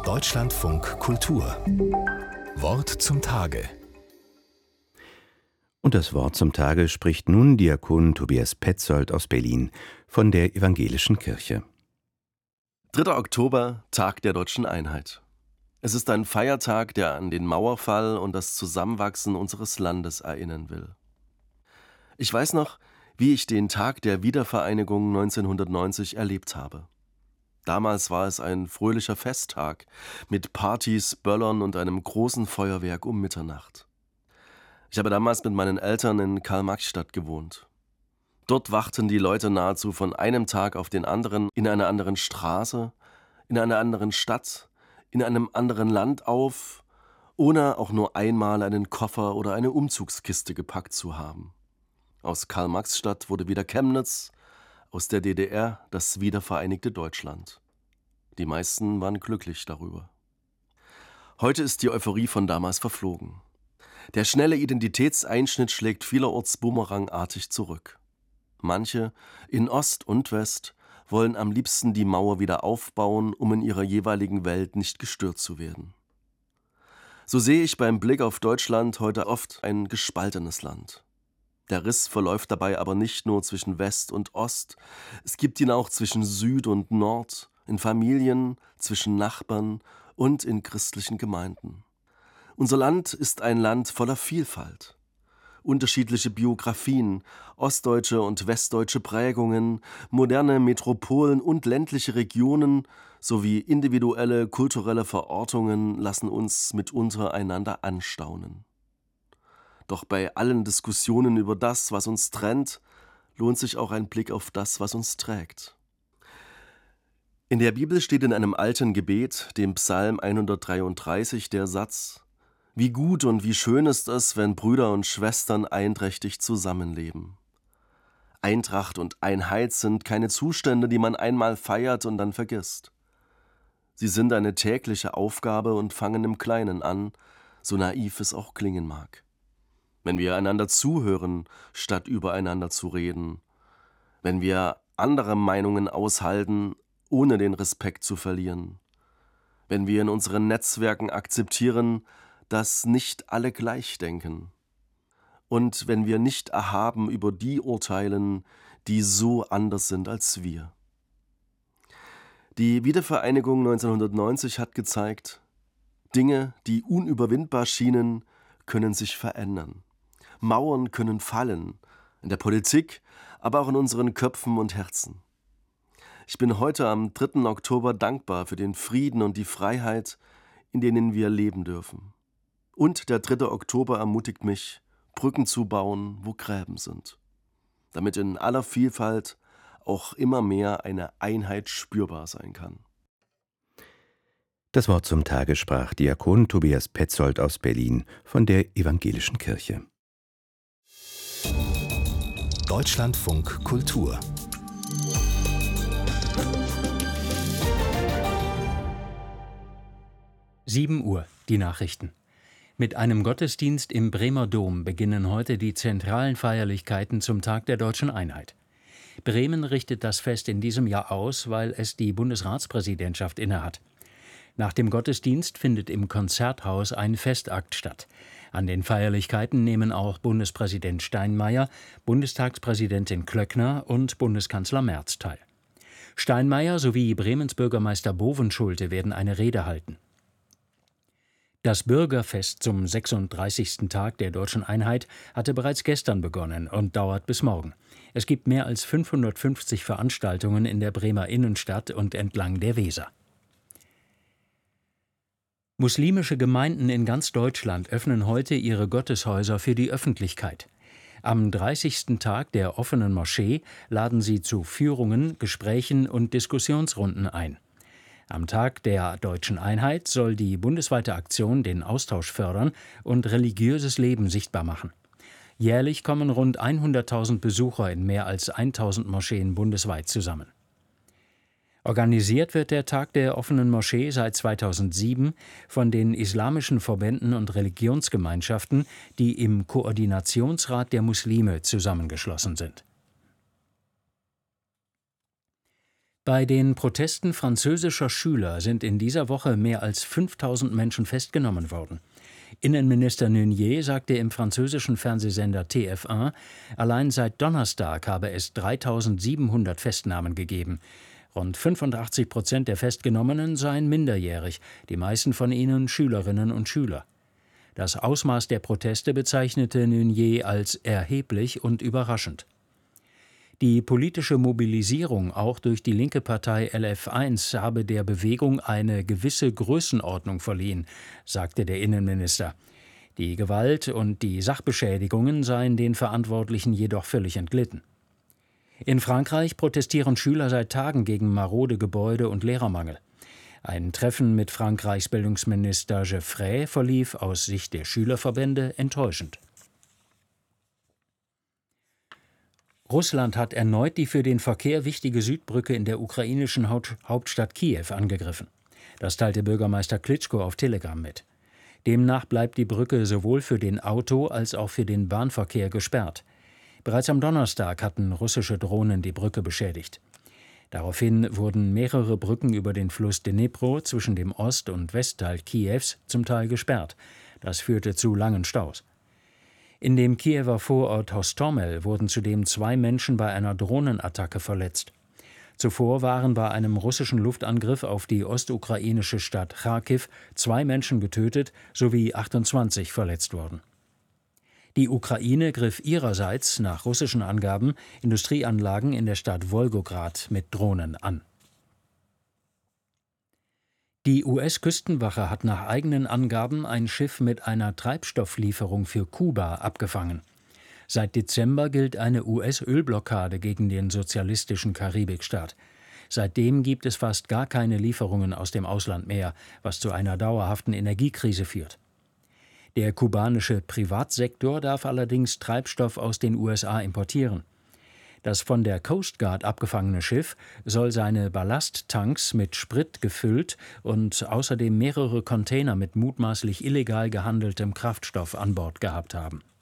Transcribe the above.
Deutschlandfunk Kultur. Wort zum Tage. Und das Wort zum Tage spricht nun Diakon Tobias Petzold aus Berlin von der Evangelischen Kirche. 3. Oktober, Tag der Deutschen Einheit. Es ist ein Feiertag, der an den Mauerfall und das Zusammenwachsen unseres Landes erinnern will. Ich weiß noch, wie ich den Tag der Wiedervereinigung 1990 erlebt habe. Damals war es ein fröhlicher Festtag mit Partys, Böllern und einem großen Feuerwerk um Mitternacht. Ich habe damals mit meinen Eltern in Karl-Marx-Stadt gewohnt. Dort wachten die Leute nahezu von einem Tag auf den anderen in einer anderen Straße, in einer anderen Stadt, in einem anderen Land auf, ohne auch nur einmal einen Koffer oder eine Umzugskiste gepackt zu haben. Aus Karl-Marx-Stadt wurde wieder Chemnitz, aus der DDR das wiedervereinigte Deutschland. Die meisten waren glücklich darüber. Heute ist die Euphorie von damals verflogen. Der schnelle Identitätseinschnitt schlägt vielerorts bumerangartig zurück. Manche, in Ost und West, wollen am liebsten die Mauer wieder aufbauen, um in ihrer jeweiligen Welt nicht gestört zu werden. So sehe ich beim Blick auf Deutschland heute oft ein gespaltenes Land. Der Riss verläuft dabei aber nicht nur zwischen West und Ost, es gibt ihn auch zwischen Süd und Nord, in Familien, zwischen Nachbarn und in christlichen Gemeinden. Unser Land ist ein Land voller Vielfalt. Unterschiedliche Biografien, ostdeutsche und westdeutsche Prägungen, moderne Metropolen und ländliche Regionen sowie individuelle kulturelle Verortungen lassen uns mitunter einander anstaunen. Doch bei allen Diskussionen über das, was uns trennt, lohnt sich auch ein Blick auf das, was uns trägt. In der Bibel steht in einem alten Gebet, dem Psalm 133, der Satz: Wie gut und wie schön ist es, wenn Brüder und Schwestern einträchtig zusammenleben. Eintracht und Einheit sind keine Zustände, die man einmal feiert und dann vergisst. Sie sind eine tägliche Aufgabe und fangen im Kleinen an, so naiv es auch klingen mag. Wenn wir einander zuhören, statt übereinander zu reden, wenn wir andere Meinungen aushalten, ohne den Respekt zu verlieren, wenn wir in unseren Netzwerken akzeptieren, dass nicht alle gleich denken und wenn wir nicht erhaben über die urteilen, die so anders sind als wir. Die Wiedervereinigung 1990 hat gezeigt, Dinge, die unüberwindbar schienen, können sich verändern. Mauern können fallen, in der Politik, aber auch in unseren Köpfen und Herzen. Ich bin heute am 3. Oktober dankbar für den Frieden und die Freiheit, in denen wir leben dürfen. Und der 3. Oktober ermutigt mich, Brücken zu bauen, wo Gräben sind, damit in aller Vielfalt auch immer mehr eine Einheit spürbar sein kann. Das Wort zum Tage sprach Diakon Tobias Petzold aus Berlin von der Evangelischen Kirche. Deutschlandfunk Kultur. Uhr, die Nachrichten. Mit einem Gottesdienst im Bremer Dom beginnen heute die zentralen Feierlichkeiten zum Tag der Deutschen Einheit. Bremen richtet das Fest in diesem Jahr aus, weil es die Bundesratspräsidentschaft innehat. Nach dem Gottesdienst findet im Konzerthaus ein Festakt statt. An den Feierlichkeiten nehmen auch Bundespräsident Steinmeier, Bundestagspräsidentin Klöckner und Bundeskanzler Merz teil. Steinmeier sowie Bremens Bürgermeister Bovenschulte werden eine Rede halten. Das Bürgerfest zum 36. Tag der Deutschen Einheit hatte bereits gestern begonnen und dauert bis morgen. Es gibt mehr als 550 Veranstaltungen in der Bremer Innenstadt und entlang der Weser. Muslimische Gemeinden in ganz Deutschland öffnen heute ihre Gotteshäuser für die Öffentlichkeit. Am 30. Tag der offenen Moschee laden sie zu Führungen, Gesprächen und Diskussionsrunden ein. Am Tag der Deutschen Einheit soll die bundesweite Aktion den Austausch fördern und religiöses Leben sichtbar machen. Jährlich kommen rund 100.000 Besucher in mehr als 1.000 Moscheen bundesweit zusammen. Organisiert wird der Tag der offenen Moschee seit 2007 von den islamischen Verbänden und Religionsgemeinschaften, die im Koordinationsrat der Muslime zusammengeschlossen sind. Bei den Protesten französischer Schüler sind in dieser Woche mehr als 5000 Menschen festgenommen worden. Innenminister Meunier sagte im französischen Fernsehsender TF1, allein seit Donnerstag habe es 3700 Festnahmen gegeben. Rund 85% der Festgenommenen seien minderjährig, die meisten von ihnen Schülerinnen und Schüler. Das Ausmaß der Proteste bezeichnete Meunier als erheblich und überraschend. Die politische Mobilisierung auch durch die linke Partei LF1 habe der Bewegung eine gewisse Größenordnung verliehen, sagte der Innenminister. Die Gewalt und die Sachbeschädigungen seien den Verantwortlichen jedoch völlig entglitten. In Frankreich protestieren Schüler seit Tagen gegen marode Gebäude und Lehrermangel. Ein Treffen mit Frankreichs Bildungsminister Geoffrey verlief aus Sicht der Schülerverbände enttäuschend. Russland hat erneut die für den Verkehr wichtige Südbrücke in der ukrainischen Hauptstadt Kiew angegriffen. Das teilte Bürgermeister Klitschko auf Telegram mit. Demnach bleibt die Brücke sowohl für den Auto- als auch für den Bahnverkehr gesperrt. Bereits am Donnerstag hatten russische Drohnen die Brücke beschädigt. Daraufhin wurden mehrere Brücken über den Fluss Dnipro zwischen dem Ost- und Westteil Kiews zum Teil gesperrt. Das führte zu langen Staus. In dem Kiewer Vorort Hostomel wurden zudem 2 Menschen bei einer Drohnenattacke verletzt. Zuvor waren bei einem russischen Luftangriff auf die ostukrainische Stadt Charkiw 2 Menschen getötet sowie 28 verletzt worden. Die Ukraine griff ihrerseits nach russischen Angaben Industrieanlagen in der Stadt Wolgograd mit Drohnen an. Die US-Küstenwache hat nach eigenen Angaben ein Schiff mit einer Treibstofflieferung für Kuba abgefangen. Seit Dezember gilt eine US-Ölblockade gegen den sozialistischen Karibikstaat. Seitdem gibt es fast gar keine Lieferungen aus dem Ausland mehr, was zu einer dauerhaften Energiekrise führt. Der kubanische Privatsektor darf allerdings Treibstoff aus den USA importieren. Das von der Coast Guard abgefangene Schiff soll seine Ballasttanks mit Sprit gefüllt und außerdem mehrere Container mit mutmaßlich illegal gehandeltem Kraftstoff an Bord gehabt haben.